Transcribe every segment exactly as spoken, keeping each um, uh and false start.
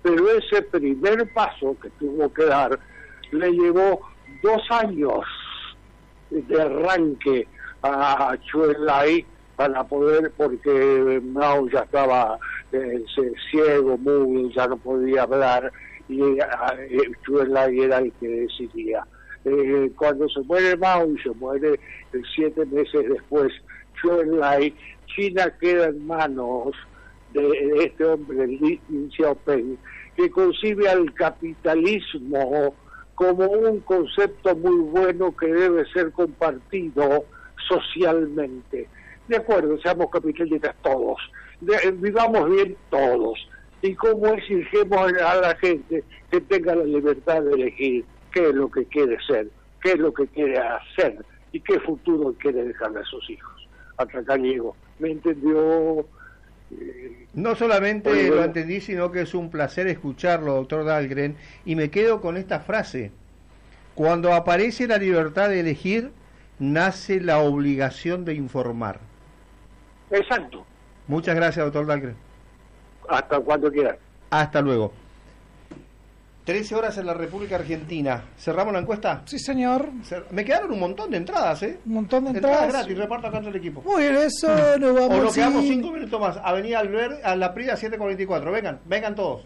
pero ese primer paso que tuvo que dar le llevó dos años de arranque a Chou En-lai para poder, porque Mao ya estaba eh, ciego, mudo, ya no podía hablar, y eh, Chou En-lai era el que decidía. Eh, cuando se muere Mao y se muere eh, siete meses después Chou En-lai, China queda en manos de, de este hombre, Li Xiaoping, que concibe al capitalismo como un concepto muy bueno que debe ser compartido socialmente. De acuerdo, seamos capitalistas todos, de, vivamos bien todos, y como exigimos a la gente que tenga la libertad de elegir qué es lo que quiere ser, qué es lo que quiere hacer y qué futuro quiere dejarle a sus hijos. Hasta acá llego. ¿Me entendió? Eh, no solamente oye, lo entendí, sino que es un placer escucharlo, doctor Dahlgren, y me quedo con esta frase: cuando aparece la libertad de elegir, nace la obligación de informar. Exacto. Muchas gracias, doctor Dahlgren. Hasta cuando quieras. Hasta luego. trece horas en la República Argentina. ¿Cerramos la encuesta? Sí, señor. Me quedaron un montón de entradas, ¿eh? Un montón de entradas. Entradas gratis, reparto acá entre el equipo. Muy bien, eso nos vamos. O nos quedamos cinco minutos más. Avenida Alber, a la Prida siete cuarenta y cuatro. Vengan, vengan todos.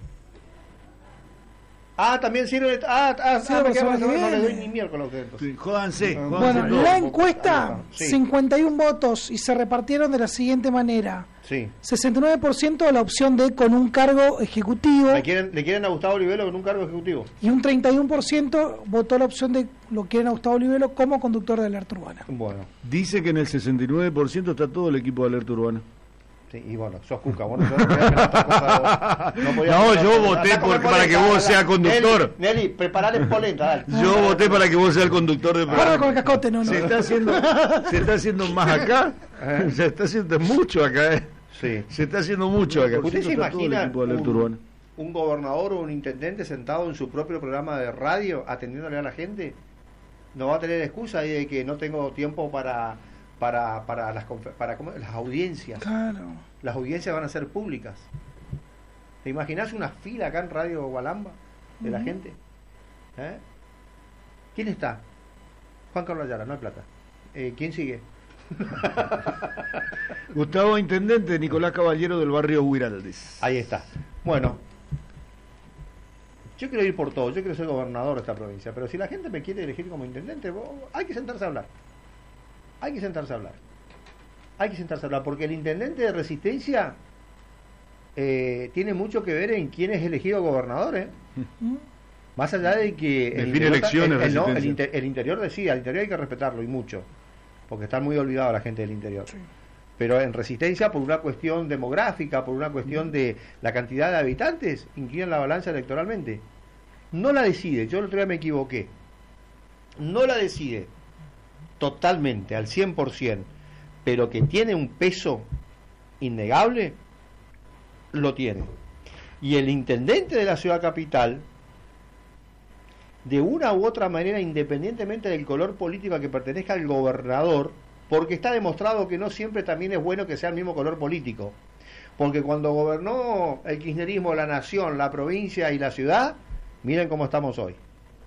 Ah, también sirve. Ah, ah, sí, ah me quedo, no, no le doy ni miércoles a ustedes. Sí, jódanse. Bueno, jódanse. La encuesta, sí. cincuenta y uno votos y se repartieron de la siguiente manera. Sí. sesenta y nueve por ciento de la opción de con un cargo ejecutivo. ¿Le quieren, le quieren a Gustavo Olivelo con un cargo ejecutivo? Y un treinta y uno por ciento votó la opción de lo quieren a Gustavo Olivelo como conductor de Alerta Urbana. Bueno. Dice que en el sesenta y nueve por ciento está todo el equipo de Alerta Urbana. Sí, y bueno, sos cuca, bueno, yo no podía hacer otra cosa. No, no yo voté por, para que vos seas conductor. Nelly, Nelly preparale polenta, dale. Yo voté para que vos seas el conductor de programa. Con el cascote, no, no. Se está haciendo, se está haciendo más acá, ¿Eh? se está haciendo mucho acá, ¿eh? Sí. Se está haciendo mucho acá. ¿Usted se imagina un, un gobernador o un intendente sentado en su propio programa de radio atendiéndole a la gente? No va a tener excusa ahí de que no tengo tiempo para... para para las para ¿cómo? las audiencias. Claro. Las audiencias van a ser públicas. ¿Te imaginas una fila acá en Radio Gualamba de uh-huh. la gente? ¿Eh? ¿Quién está? Juan Carlos Ayala, no hay plata. Eh, ¿Quién sigue? Gustavo Intendente, Nicolás Caballero del barrio Huiraldes. Ahí está. Bueno, yo quiero ir por todo, yo quiero ser gobernador de esta provincia, pero si la gente me quiere elegir como intendente, hay que sentarse a hablar. Hay que sentarse a hablar. Hay que sentarse a hablar, porque el intendente de Resistencia eh, tiene mucho que ver en quién es elegido gobernador, ¿eh? Uh-huh. Más allá de que el interior, elecciones, el, el, no, el, inter, el interior decía, el interior hay que respetarlo y mucho, porque están muy olvidados la gente del interior. Sí. Pero en Resistencia, por una cuestión demográfica, por una cuestión uh-huh. de la cantidad de habitantes, inclinan la balanza electoralmente. No la decide, yo el otro día me equivoqué. No la decide totalmente, al cien por ciento, pero que tiene un peso innegable, lo tiene. Y el intendente de la ciudad capital, de una u otra manera, independientemente del color político a que pertenezca al gobernador, porque está demostrado que no siempre también es bueno que sea el mismo color político, porque cuando gobernó el kirchnerismo la nación, la provincia y la ciudad, miren cómo estamos hoy.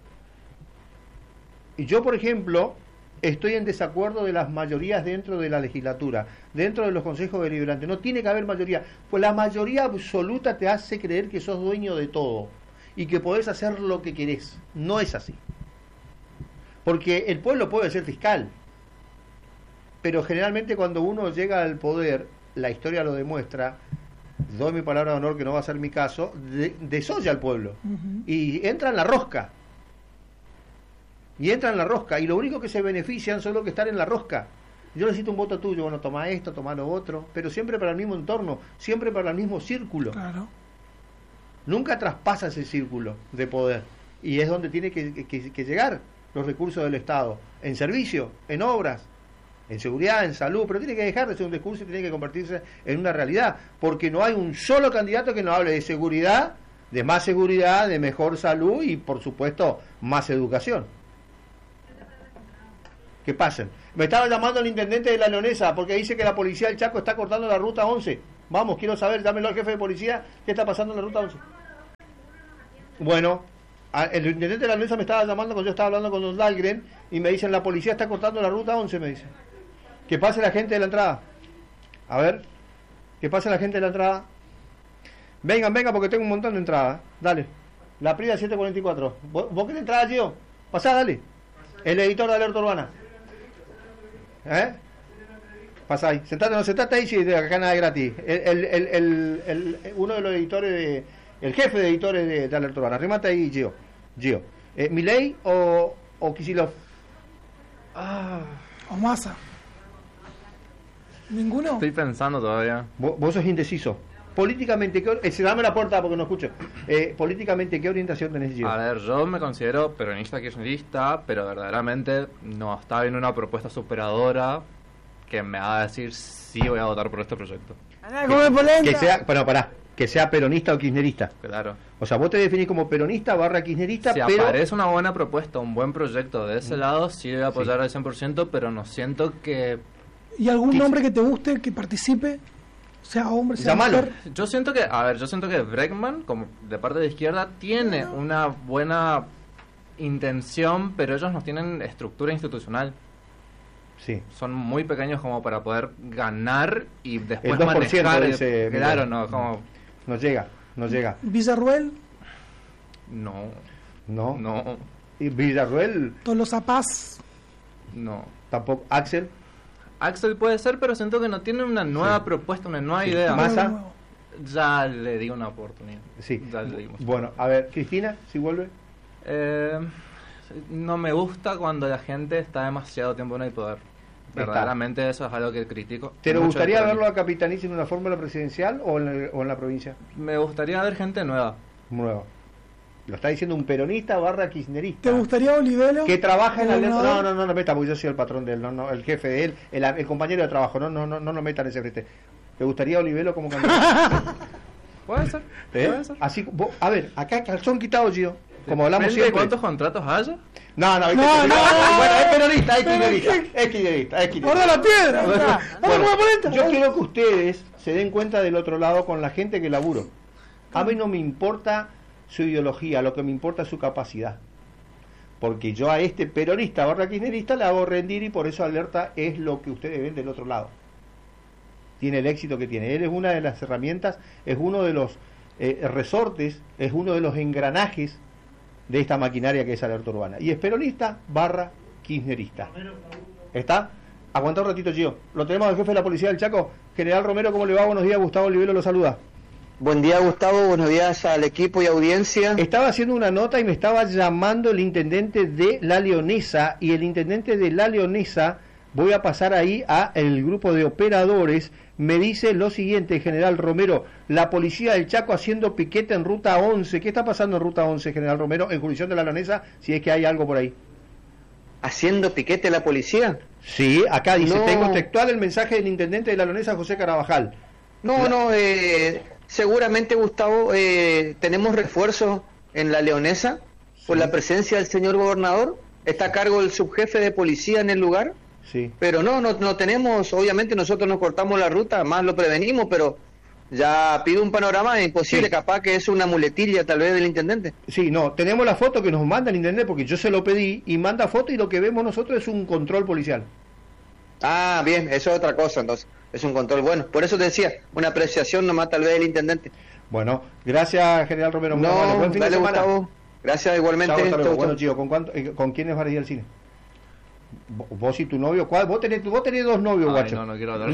Y yo, por ejemplo, estoy en desacuerdo de las mayorías dentro de la legislatura, dentro de los consejos deliberantes. No tiene que haber mayoría, pues la mayoría absoluta te hace creer que sos dueño de todo y que podés hacer lo que querés. No es así. Porque el pueblo puede ser fiscal, pero generalmente cuando uno llega al poder, la historia lo demuestra, doy mi palabra de honor que no va a ser mi caso, de, desolla al pueblo uh-huh. y entra en la rosca. Y entran en la rosca, y lo único que se benefician son los que están en la rosca. Yo necesito un voto tuyo, bueno, toma esto, toma lo otro, pero siempre para el mismo entorno, siempre para el mismo círculo. Claro. Nunca traspasa ese círculo de poder, y es donde tiene que, que, que llegar los recursos del Estado, en servicio, en obras, en seguridad, en salud, pero tiene que dejar de ser un discurso y tiene que convertirse en una realidad, porque no hay un solo candidato que no hable de seguridad, de más seguridad, de mejor salud y, por supuesto, más educación. Que pasen. Me estaba llamando el intendente de La Leonesa porque dice que la policía del Chaco está cortando la ruta once. Vamos, quiero saber, dámelo al jefe de policía, qué está pasando en la ruta once. Bueno, a- el intendente de la Leonesa me estaba llamando cuando yo estaba hablando con Don Dahlgren y me dicen, la policía está cortando la ruta once, me dicen. Que pase la gente de la entrada. A ver, que pase la gente de la entrada. Vengan, vengan, porque tengo un montón de entradas. Dale. La Prida siete cuarenta y cuatro. ¿Vos, vos querés entrar, Gio? Pasá, dale. El editor de Alerta Urbana. ¿Eh? Pasá ahí. Sentate, no, sentate ahí, si acá nada es gratis. El, el, el, el, el- uno de los editores, de, el jefe de editores de, de Alerta Urbana. Remate ahí, Gio. Gio. Eh, ¿Milei o, o Kicillof? Ah, O Massa. ¿Ninguno? Estoy pensando todavía. Vos, vos sos indeciso. Políticamente, ¿qué, or- eh, dame la puerta porque no escucho. Eh, políticamente, ¿qué orientación tenés, Gio? A ver, yo me considero peronista kirchnerista, pero verdaderamente no está viendo una propuesta superadora que me haga decir sí voy a votar por este proyecto. Andá a comer polenta. Que sea, bueno, pará, que sea peronista o kirchnerista. Claro. O sea, vos te definís como peronista barra kirchnerista, Si pero... aparece una buena propuesta, un buen proyecto de ese lado, sí voy a apoyar al cien por ciento, pero no siento que... ¿Y algún Quis- nombre que te guste, que participe? Sea hombre, sea Llámalo. mujer. Yo siento que, a ver, yo siento que Bregman, como de parte de izquierda, tiene una buena intención, pero ellos no tienen estructura institucional. Sí. Son muy pequeños como para poder ganar y después El dos por ciento manejar. dice claro, Miguel. no, como... No llega, no llega. Villarruel, No, No. no, Y Villarruel Tolosa Paz. no. tampoco. Axel. Axel puede ser, pero siento que no tiene una nueva Sí. propuesta, una nueva Sí. idea. Más- ¿Massa? Nuevo. Ya le di una oportunidad. Sí. Ya le dimos. Bueno, a ver, Cristina, si vuelve. Eh, no me gusta cuando la gente está demasiado tiempo en el poder. Está. Verdaderamente eso es algo que critico. ¿Te lo mucho gustaría del verlo peronismo. a Capitanici en una fórmula presidencial o en, el- o en la provincia? Me gustaría ver gente nueva. Nueva. Lo está diciendo un peronista barra kirchnerista. ¿Te gustaría Olivelo? Que trabaja en la gobernador? No, no, no lo meta, porque yo soy el patrón de él, no, no, el jefe de él, el, el compañero de trabajo, no, no, no, no lo metan en ese frente. ¿Te gustaría Olivelo como candidato? Puede ser. ¿Eh? Puede ser. Así, vos- a ver, acá calzón quitado, Gio. Como hablamos Depende de siempre. cuántos contratos haya. No, no, ¿viste? No, no. Bueno, es peronista, es kirchnerista, es kirchnerista, es kirchnerista. ¡Guarda la piedra! Bueno, Vamos a comer polenta. yo quiero que ustedes se den cuenta del otro lado con la gente que laburo. A mí no me importa su ideología, lo que me importa es su capacidad. Porque yo a este peronista barra kirchnerista le hago rendir y por eso Alerta es lo que ustedes ven del otro lado. Tiene el éxito que tiene. Él es una de las herramientas, es uno de los eh, resortes, es uno de los engranajes de esta maquinaria que es Alerta Urbana. Y es peronista barra kirchnerista. ¿Está? Aguanta un ratito, Gio. Lo tenemos al jefe de la policía del Chaco. General Romero, ¿cómo le va? Buenos días, Gustavo Olivelo lo saluda. Buen día, Gustavo, buenos días al equipo y audiencia. Estaba haciendo una nota y me estaba llamando el intendente de La Leonesa, y el intendente de La Leonesa, voy a pasar ahí a el grupo de operadores, me dice lo siguiente, General Romero: la policía del Chaco haciendo piquete en ruta once. ¿Qué está pasando en ruta once, General Romero, en jurisdicción de La Leonesa, si es que hay algo por ahí? ¿Haciendo piquete la policía? Sí, acá dice, No. tengo textual el mensaje del intendente de La Leonesa, José Carabajal. No, La- no, eh, seguramente, Gustavo, eh, tenemos refuerzos en la Leonesa por Sí. la presencia del señor gobernador. Está a cargo el subjefe de policía en el lugar. Sí. Pero no, no, no tenemos, obviamente nosotros nos cortamos la ruta, más lo prevenimos, pero ya pido un panorama imposible, Sí. capaz que es una muletilla tal vez del intendente. Sí, no, tenemos la foto que nos manda el intendente porque yo se lo pedí y manda foto y lo que vemos nosotros es un control policial. Ah, bien, eso es otra cosa, entonces, es un control bueno. Por eso te decía, una apreciación nomás tal vez del intendente. Bueno, gracias, General Romero. muy amable. No, Buen fin de dale, semana. Gustavo. Gracias igualmente. Chao, hasta luego. Chau, Bueno, chau. Gio, ¿con, cuánto, eh, ¿con quiénes van a ir al cine? Vo- ¿Vos y tu novio? ¿Cuál? Vos tenés, vos tenés dos novios, Ay, guacho. no, no quiero hablar.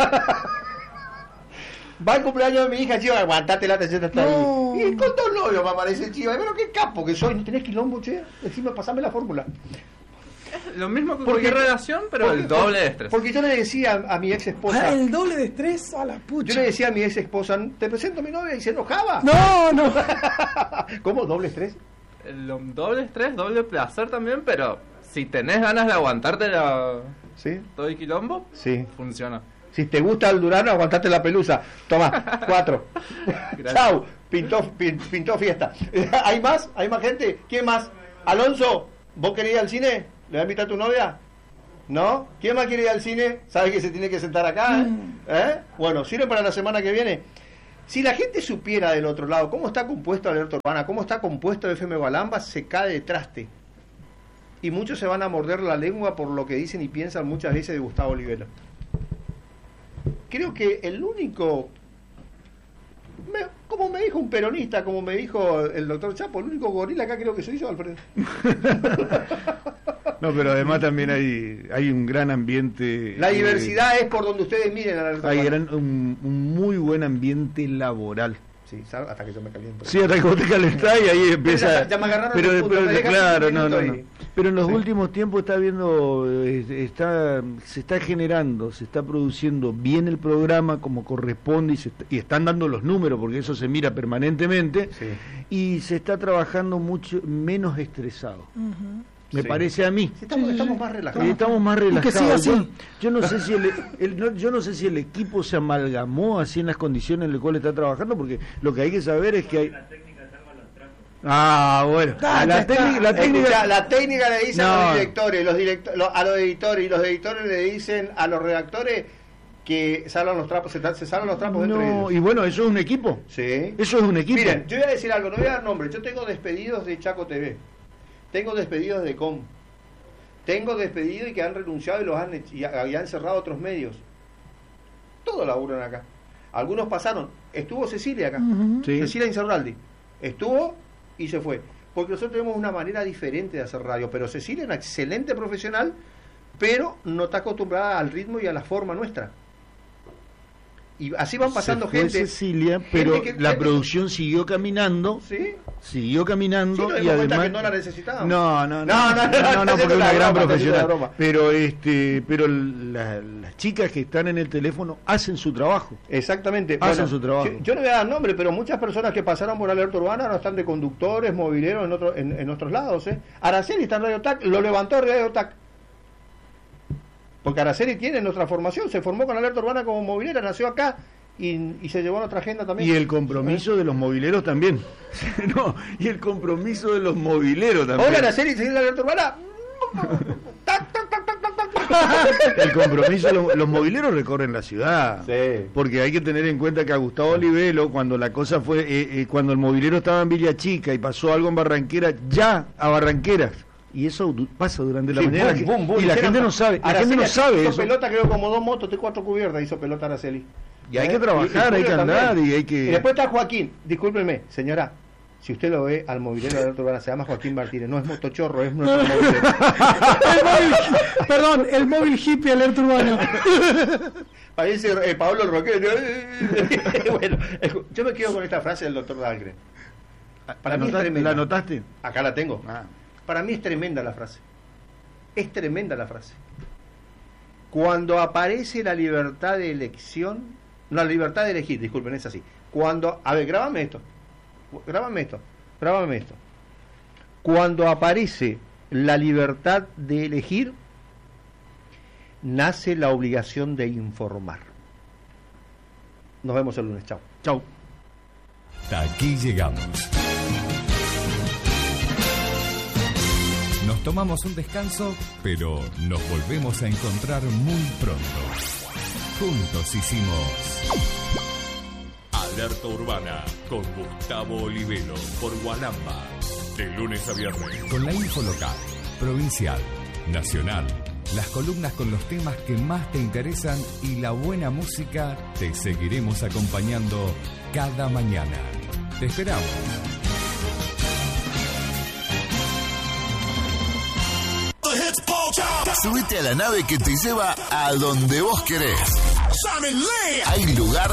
Va el cumpleaños de mi hija, Chio, aguantate la tercera hasta No. ahí. Y con dos novios me aparece Chio. Ay, pero qué capo que soy. ¿No tenés quilombo, che? Decime, pasame la fórmula. Lo mismo que Porque- cualquier relación, pero Porque- el doble de estrés. Porque yo le decía a, a mi ex esposa... Ah, el doble de estrés a la Yo pucha. le decía a mi ex esposa, te presento a mi novia, y se enojaba. No, no. ¿Cómo? ¿Doble estrés? El doble estrés, doble placer también, pero si tenés ganas de aguantarte la... Sí. todo el quilombo, Sí. funciona. Si te gusta el Durano, aguantate la pelusa. Toma, cuatro. Gracias. Chau. Pintó, pin- pintó fiesta. ¿Hay más? ¿Hay más gente? ¿Quién más? Alonso, ¿vos querés ir al cine? ¿Le vas a invitar a tu novia? ¿No? ¿Quién más quiere ir al cine? ¿Sabe que se tiene que sentar acá? ¿eh? Mm. ¿Eh? Bueno, ¿sirve para la semana que viene? Si la gente supiera del otro lado cómo está compuesto Alerta Urbana, cómo está compuesto F M Gualamba, se cae de traste. Y muchos se van a morder la lengua por lo que dicen y piensan muchas veces de Gustavo Olivero. Creo que el único, me, como me dijo un peronista, como me dijo el doctor Chapo, el único gorila acá creo que soy yo, Alfredo. No, pero además también hay hay un gran ambiente. La eh, diversidad es por donde ustedes miren a la Hay gran, un, un muy buen ambiente laboral. Sí, hasta que yo me caliento. Sí, hasta que vos te calentás y ahí empieza. Ya, ya me agarraron pero, el punto, pero me dejas claro, un no, no, minuto no. y- Pero en los Sí. últimos tiempos está viendo, eh, está, se está generando, se está produciendo bien el programa como corresponde y, se está- y están dando los números porque eso se mira permanentemente Sí. y se está trabajando mucho menos estresado. Ujú. Me Sí. parece a mí. Sí, estamos, Sí, sí, estamos sí. más Eh, relajados. Estamos más Y que relajados. siga Yo, así. yo no sé si el, el- no- yo no sé si el equipo se amalgamó así en las condiciones en las cuales está trabajando, porque lo que hay que saber es que hay. Ah, bueno. Ah, ya la, está. técnica, la técnica. Escuchá, la técnica le dice a No. los directores, los directo- lo- a los editores, y los editores le dicen a los redactores que salgan los trapos, se, ta- se salgan los trapos entre No, ellos. y bueno, eso es un equipo. Sí. Eso es un equipo. Miren, yo voy a decir algo, no voy a dar nombre. Yo tengo despedidos de Chaco T V, tengo despedidos de Com, tengo despedidos y que han renunciado y los han, ech- y ha- y han cerrado otros medios. Todos laburan acá. Algunos pasaron. Estuvo Cecilia acá. Ujú. Sí. Cecilia Insaurralde. Estuvo y se fue. Porque nosotros tenemos una manera diferente de hacer radio. Pero Cecilia es una excelente profesional, pero no está acostumbrada al ritmo y a la forma nuestra. Y así van pasando Se fue gente. Cecilia, pero que- la gente- producción siguió caminando. ¿Sí? Siguió Sí, caminando nos y dimos cuenta además que no la necesitábamos. no no no No, no, no, no, no, no, porque es no, una no, gran no, no, profesional, no, broma. pero este pero la- las chicas que están en el teléfono hacen su trabajo. Exactamente. Hacen su trabajo. Yo, yo no voy a dar nombre, pero muchas personas que pasaron por Alerta Urbana no están de conductores, mobileros en, otro, en, en otros lados. ¿eh? Araceli está en Radio Tac, lo levantó Radio Tac. Porque Araceli tiene nuestra formación, se formó con Alerta Urbana como movilera, nació acá y, y se llevó a nuestra agenda también. Y el compromiso de los mobileros también. No, y el compromiso de los mobileros también. Hola Araceli, ¿seguís en Alerta Urbana? Tac, tac, tac, tac, tac, tac. El compromiso, los, los mobileros recorren la ciudad. Sí. Porque hay que tener en cuenta que a Gustavo Olivelo, cuando la cosa fue, eh, eh, cuando el mobilero estaba en Villa Chica y pasó algo en Barranquera, ya a Barranqueras. Y eso du- pasa durante la Sí, mañana. boom, boom, boom. Y la Hicieron- gente no sabe, la Araceli gente no hizo sabe eso. pelota, creo como dos motos, tres, cuatro cubiertas hizo pelota Araceli. Y hay que ¿Eh? trabajar, Y- y hay que Julio andar también. y hay que... Y después está Joaquín, discúlpeme, señora, si usted lo ve al movilero de Alerta Urbana, se llama Joaquín Martínez, no es motochorro, es nuestro movilero. El móvil, perdón, el móvil hippie Alerta Urbana. Parece eh, Pablo Roquero. Bueno, escu- yo me quedo con esta frase del doctor Dahlgren. Para mí es ¿La tremenda. anotaste? Acá la tengo. Ah. Para mí es tremenda la frase. Es tremenda la frase. Cuando aparece la libertad de elección, no, la libertad de elegir, disculpen, es así. Cuando, a ver, grábame esto. Grábame esto. Grábame esto. Cuando aparece la libertad de elegir, nace la obligación de informar. Nos vemos el lunes. Chao. Chau. Hasta aquí llegamos. Nos tomamos un descanso, pero nos volvemos a encontrar muy pronto. Juntos hicimos Alerta Urbana con Gustavo Olivero por Gualamba. De lunes a viernes. Con la info local, provincial, nacional, las columnas con los temas que más te interesan y la buena música, te seguiremos acompañando cada mañana. Te esperamos. Subite a la nave que te lleva a donde vos querés. Hay lugar